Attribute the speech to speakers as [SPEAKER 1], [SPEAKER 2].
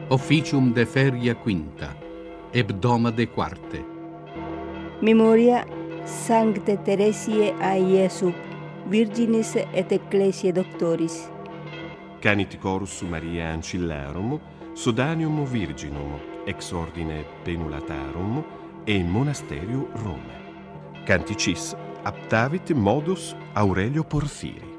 [SPEAKER 1] Officium de feria quinta, hebdoma de quarte.
[SPEAKER 2] Memoria Sancte Teresiae a Iesu, Virginis et Ecclesiae Doctoris.
[SPEAKER 3] Canit chorus Maria Ancillarum, Sodanium Virginum, ex ordine Penulatarum e Monasterio Rome. Canticis aptavit modus Aurelio Porphyri.